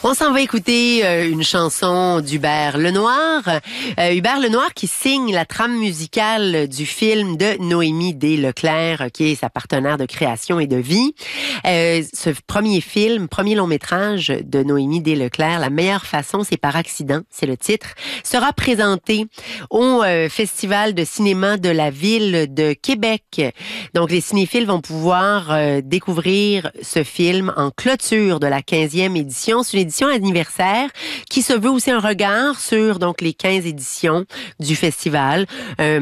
On s'en va écouter une chanson d'Hubert Lenoir. Hubert Lenoir qui signe la trame musicale du film de Noémie D. Leclerc, qui est sa partenaire de création et de vie. Ce premier long métrage de Noémie D. Leclerc, La meilleure façon, c'est par accident, c'est le titre, sera présenté au Festival de cinéma de la ville de Québec. Donc, les cinéphiles vont pouvoir découvrir ce film en clôture de la 15e édition. C'est une édition anniversaire qui se veut aussi un regard sur donc les 15 éditions du festival.